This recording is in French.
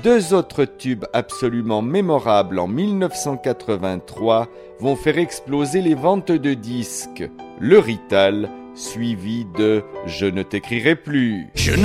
deux autres tubes absolument mémorables en 1983 vont faire exploser les ventes de disques. Le Rital, suivi de « Je ne t'écrirai plus ».